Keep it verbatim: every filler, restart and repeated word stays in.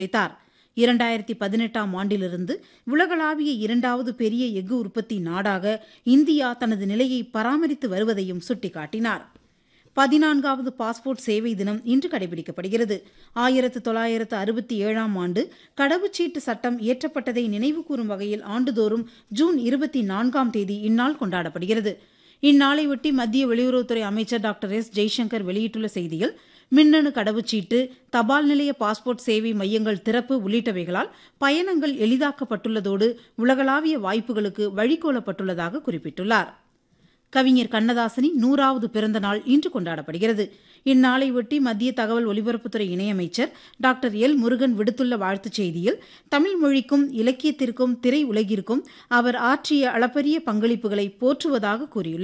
வைத்தார். இரண்டாயிரத்து பதினெட்டாம் ஆண்டிலிருந்து உலகளாவிய இரண்டாவது பெரிய எஃகு உற்பத்தி நாடாக இந்தியா தனது நிலையை பராமரித்து வருவதையும் சுட்டிக்காட்டினார். பதினான்காவது பாஸ்போர்ட் சேவை தினம் இன்று கடைபிடிக்கப்படுகிறது. ஆயிரத்து தொள்ளாயிரத்து அறுபத்தி ஏழாம் ஆண்டு கடவுச்சீட்டு சட்டம் இயற்றப்பட்டதை நினைவுகூரும் வகையில் ஆண்டுதோறும் ஜூன் இருபத்தி நான்காம் தேதி இந்நாள் கொண்டாடப்படுகிறது. இந்நாளையொட்டி மத்திய வெளியுறவுத்துறை அமைச்சர் டாக்டர் எஸ் ஜெய்சங்கர் வெளியிட்டுள்ள செய்தியில், மின்னணு கடவுச்சீட்டு, தபால் நிலைய பாஸ்போர்ட் சேவை மையங்கள் திறப்பு உள்ளிட்டவைகளால் பயணங்கள் எளிதாக்கப்பட்டுள்ளதோடு உலகளாவிய வாய்ப்புகளுக்கு வழிகோலப்பட்டுள்ளதாக குறிப்பிட்டுள்ளார். கவிஞர் கண்ணதாசனின் நூறாவது பிறந்த நாள் இன்று கொண்டாடப்படுகிறது. இந்நாளையொட்டி மத்திய தகவல் ஒலிபரப்புத்துறை இணையமைச்சர் டாக்டர் எல் முருகன் விடுத்துள்ள வாழ்த்துச் செய்தியில், தமிழ் மொழிக்கும் இலக்கியத்திற்கும் திரை உலகிற்கும் அவர் ஆற்றிய அளப்பரிய பங்களிப்புகளை போற்றுவதாக கூறியுள்ளார்.